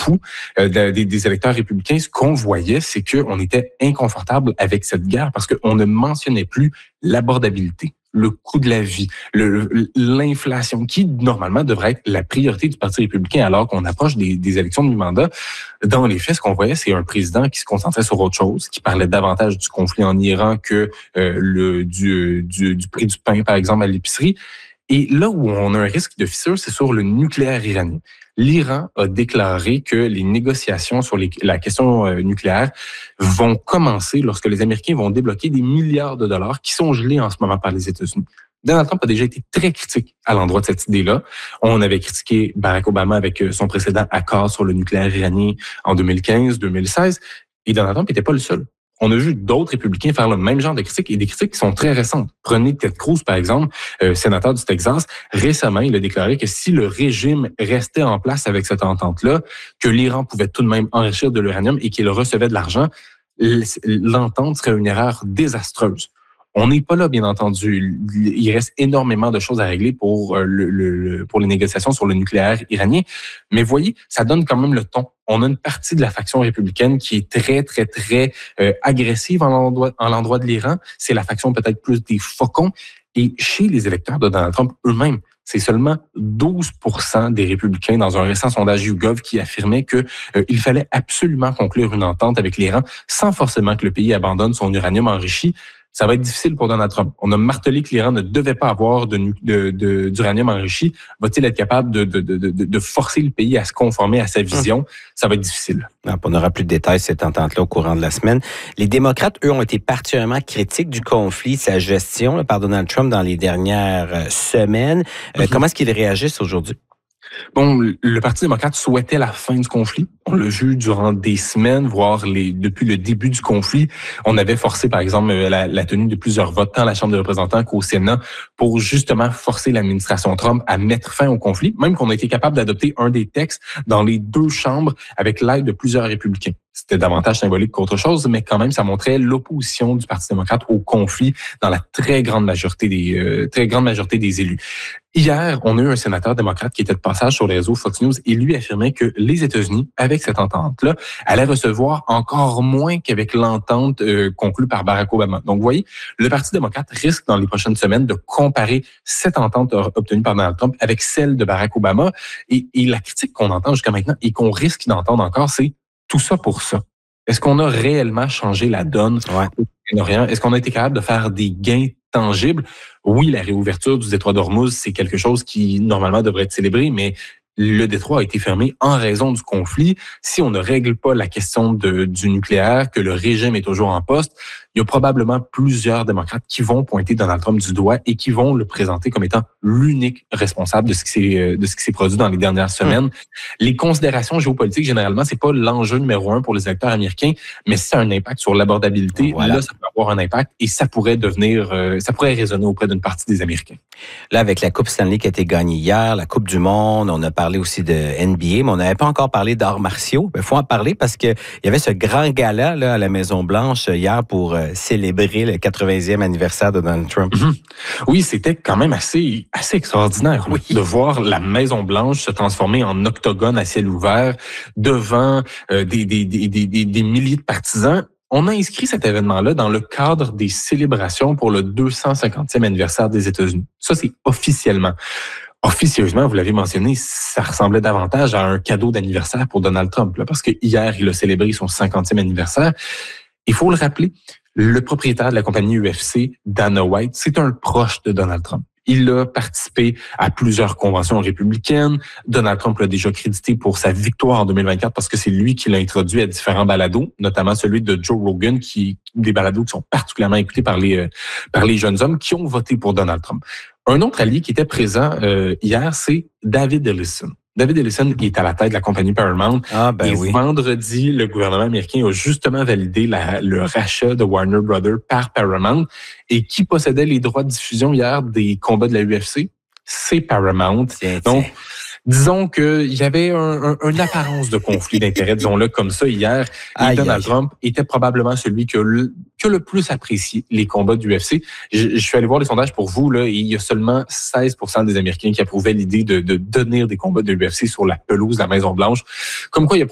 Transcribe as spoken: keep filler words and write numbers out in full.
fou euh, des, des électeurs républicains, ce qu'on voyait, c'est qu'on était inconfortable avec cette guerre parce qu'on ne mentionnait plus l'abordabilité, le coût de la vie, le, l'inflation, qui normalement devrait être la priorité du Parti républicain alors qu'on approche des, des élections de mi-mandat. Dans les faits, ce qu'on voyait, c'est un président qui se concentrait sur autre chose, qui parlait davantage du conflit en Iran que euh, le du, du, du prix du pain, par exemple, à l'épicerie. Et là où on a un risque de fissure, c'est sur le nucléaire iranien. L'Iran a déclaré que les négociations sur les, la question euh, nucléaire vont commencer lorsque les Américains vont débloquer des milliards de dollars qui sont gelés en ce moment par les États-Unis. Donald Trump a déjà été très critique à l'endroit de cette idée-là. On avait critiqué Barack Obama avec son précédent accord sur le nucléaire iranien en deux mille quinze, deux mille seize, et Donald Trump n'était pas le seul. On a vu d'autres républicains faire le même genre de critiques et des critiques qui sont très récentes. Prenez Ted Cruz, par exemple, euh, sénateur du Texas. Récemment, il a déclaré que si le régime restait en place avec cette entente-là, que l'Iran pouvait tout de même enrichir de l'uranium et qu'il recevait de l'argent, l'entente serait une erreur désastreuse. On n'est pas là, bien entendu. Il reste énormément de choses à régler pour, le, le, pour les négociations sur le nucléaire iranien. Mais voyez, ça donne quand même le ton. On a une partie de la faction républicaine qui est très, très, très euh, agressive en l'endroit, en l'endroit de l'Iran. C'est la faction peut-être plus des faucons. Et chez les électeurs de Donald Trump eux-mêmes, c'est seulement douze pour cent des républicains dans un récent sondage YouGov qui affirmait que euh, il fallait absolument conclure une entente avec l'Iran sans forcément que le pays abandonne son uranium enrichi. Ça va être difficile pour Donald Trump. On a martelé que l'Iran ne devait pas avoir de, de, de, d'uranium enrichi. Va-t-il être capable de, de, de, de forcer le pays à se conformer à sa vision? Hum. Ça va être difficile. Non, on n'aura plus de détails sur cette entente-là au courant de la semaine. Les démocrates, eux, ont été particulièrement critiques du conflit, sa gestion là, par Donald Trump dans les dernières semaines. Euh, hum. Comment est-ce qu'ils réagissent aujourd'hui? Bon, le Parti démocrate souhaitait la fin du conflit. On l'a vu durant des semaines, voire les, depuis le début du conflit. On avait forcé, par exemple, la, la tenue de plusieurs votes, tant à la Chambre des représentants qu'au Sénat, pour justement forcer l'administration Trump à mettre fin au conflit, même qu'on a été capable d'adopter un des textes dans les deux chambres avec l'aide de plusieurs républicains. C'était davantage symbolique qu'autre chose, mais quand même, ça montrait l'opposition du Parti démocrate au conflit dans la très grande majorité des euh, très grande majorité des élus. Hier, on a eu un sénateur démocrate qui était de passage sur les réseaux Fox News et lui affirmait que les États-Unis, avec cette entente-là, allaient recevoir encore moins qu'avec l'entente euh, conclue par Barack Obama. Donc, vous voyez, le Parti démocrate risque dans les prochaines semaines de comparer cette entente obtenue par Donald Trump avec celle de Barack Obama. Et, et la critique qu'on entend jusqu'à maintenant et qu'on risque d'entendre encore, c'est tout ça pour ça. Est-ce qu'on a réellement changé la donne ouais. au Moyen-Orient? Est-ce qu'on a été capable de faire des gains tangibles? Oui, la réouverture du détroit d'Ormuz, c'est quelque chose qui, normalement, devrait être célébré, mais le détroit a été fermé en raison du conflit. Si on ne règle pas la question de, du nucléaire, que le régime est toujours en poste, il y a probablement plusieurs démocrates qui vont pointer Donald Trump du doigt et qui vont le présenter comme étant l'unique responsable de ce qui s'est, de ce qui s'est produit dans les dernières semaines. Mmh. Les considérations géopolitiques, généralement, c'est pas l'enjeu numéro un pour les électeurs américains, mais c'est un impact sur l'abordabilité. Voilà. Là, ça peut avoir un impact et ça pourrait devenir, euh, ça pourrait résonner auprès d'une partie des Américains. Là, avec la Coupe Stanley qui a été gagnée hier, la Coupe du Monde, on a parlé aussi de N B A, mais on n'avait pas encore parlé d'arts martiaux. Il faut en parler parce que il y avait ce grand gala là, à la Maison-Blanche hier pour euh, célébrer le quatre-vingtième anniversaire de Donald Trump. Mm-hmm. Oui, c'était quand même assez, assez extraordinaire oui. de voir la Maison-Blanche se transformer en octogone à ciel ouvert devant euh, des, des, des, des, des milliers de partisans. On a inscrit cet événement-là dans le cadre des célébrations pour le deux cent cinquantième anniversaire des États-Unis. Ça, c'est officiellement. Officieusement, vous l'avez mentionné, ça ressemblait davantage à un cadeau d'anniversaire pour Donald Trump, là, parce que hier, il a célébré son cinquantième anniversaire. Il faut le rappeler, le propriétaire de la compagnie U F C, Dana White, c'est un proche de Donald Trump. Il a participé à plusieurs conventions républicaines. Donald Trump l'a déjà crédité pour sa victoire en deux mille vingt-quatre parce que c'est lui qui l'a introduit à différents balados, notamment celui de Joe Rogan, qui des balados qui sont particulièrement écoutés par les euh, par les jeunes hommes qui ont voté pour Donald Trump. Un autre allié qui était présent euh, hier, c'est David Ellison. David Ellison est à la tête de la compagnie Paramount. Ah, ben et oui. vendredi, le gouvernement américain a justement validé la, le rachat de Warner Brothers par Paramount. Et qui possédait les droits de diffusion hier des combats de la U F C? C'est Paramount. Tiens, Donc, tiens. disons qu'il y avait un, un, une apparence de conflit d'intérêts, disons-le comme ça, hier. Et aïe, Donald aïe. Trump était probablement celui qui a, le, qui a le plus apprécié les combats du U F C. Je, je suis allé voir les sondages pour vous, là, et il y a seulement seize pour cent des Américains qui approuvaient l'idée de, de donner des combats de l'U F C sur la pelouse de la Maison-Blanche. Comme quoi, il y a